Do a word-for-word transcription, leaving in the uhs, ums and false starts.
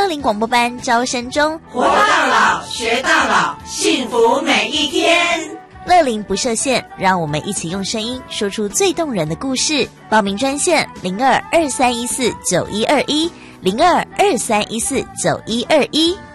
乐龄广播班招生中， 活到老，学到老，幸福每一天。 乐龄不设限，让我们一起用声音说出最动人的故事。报名专线零二二三一四九一二一零二二三一四九一二一。